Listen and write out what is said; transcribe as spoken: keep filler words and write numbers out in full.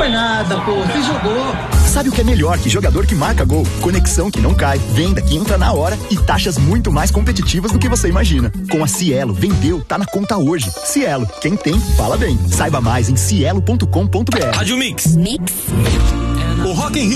foi nada, pô. Você jogou. Sabe o que é melhor que jogador que marca gol? Conexão que não cai, venda que entra na hora e taxas muito mais competitivas do que você imagina. Com a Cielo, vendeu, tá na conta hoje. Cielo, quem tem, fala bem. Saiba mais em cielo ponto com ponto br. Rádio Mix. Mix. O Rock in Rio